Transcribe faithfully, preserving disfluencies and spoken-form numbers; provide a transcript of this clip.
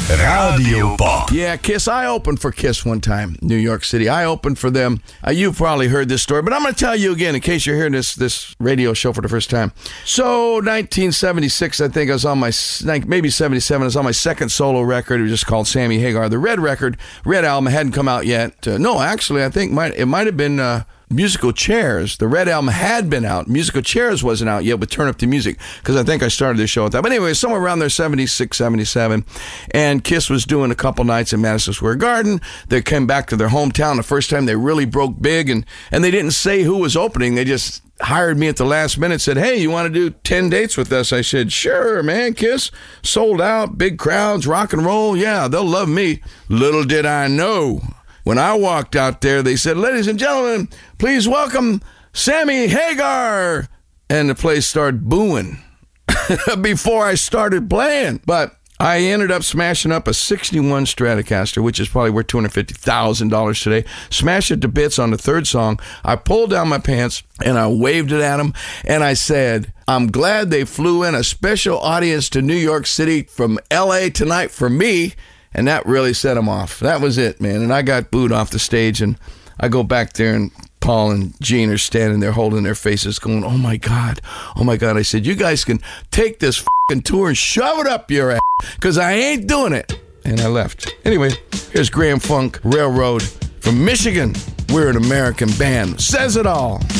Radio Pop. Yeah, Kiss. I opened for Kiss one time, New York City. I opened for them. Uh, you've probably heard this story, but I'm going to tell you again in case you're hearing this this radio show for the first time. So, nineteen seventy-six, I think I was on my, maybe seventy-seven, I was on my second solo record. It was just called Sammy Hagar. The Red record, Red album hadn't come out yet. Uh, no, actually, I think might, it might have been... Uh, Musical Chairs. The Red album had been out. Musical Chairs wasn't out yet with Turn Up the Music, because I think I started the show with that. But anyway, somewhere around there, seventy-six, seventy-seven, and Kiss was doing a couple nights in Madison Square Garden. They came back to their hometown the first time they really broke big, and, and they didn't say who was opening. They just hired me at the last minute, said, hey, you want to do ten dates with us? I said, sure, man, Kiss. Sold out, big crowds, rock and roll. Yeah, they'll love me. Little did I know, when I walked out there, they said, ladies and gentlemen, please welcome Sammy Hagar. And the place started booing before I started playing. But I ended up smashing up a sixty-one Stratocaster, which is probably worth two hundred fifty thousand dollars today. Smashed it to bits on the third song. I pulled down my pants and I waved it at them. And I said, I'm glad they flew in a special audience to New York City from L A tonight for me. And that really set him off. That was it, man. And I got booed off the stage, and I go back there, and Paul and Gene are standing there holding their faces going, oh, my God. Oh, my God. I said, you guys can take this fucking tour and shove it up your ass, because I ain't doing it. And I left. Anyway, here's Grand Funk Railroad from Michigan. We're an American band. Says it all.